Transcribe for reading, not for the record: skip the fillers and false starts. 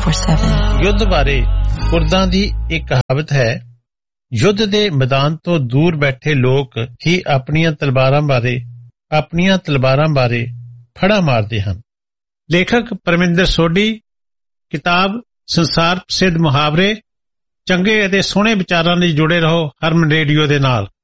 24/7. युद्ध बारे कुर्दां दी एक कहावत है, युद्ध दे मैदान तो दूर बैठे लोग ही अपनियां तलवारां बारे फड़ा मारदे हन। लेखक परमिंदर सोढी, किताब संसार प्रसिद्ध मुहावरे। चंगे ਅਤੇ ਸੋਹਣੇ ਵਿਚਾਰਾਂ ਲਈ ਜੁੜੇ ਰਹੋ ਹਰਮਨ ਰੇਡੀਓ ਦੇ ਨਾਲ।